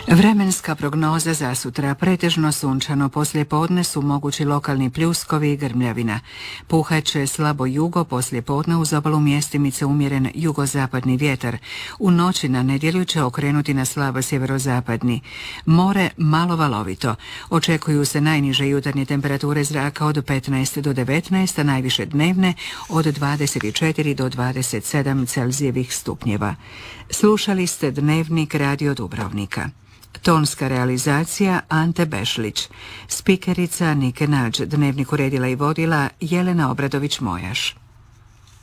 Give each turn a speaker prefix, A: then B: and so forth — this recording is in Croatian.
A: Vremenska prognoza za sutra: pretežno sunčano, poslijepodne su mogući lokalni pljuskovi i grmljavina. Puhat će slabo jugo, poslijepodne uz obalu mjestimice umjeren jugozapadni vjetar. U noći na nedjelju će okrenuti na slabo sjeverozapadni. More malo valovito. Očekuju se najniže jutarnje temperature zraka od 15 do 19, a najviše dnevne od 24 do 27 Celzijevih stupnjeva. Slušali ste Dnevnik Radio Dubrovnika. Tonska realizacija Ante Bešlić. Spikerica Nike Nađ. Dnevnik uredila i vodila Jelena Obradović-Mojaš.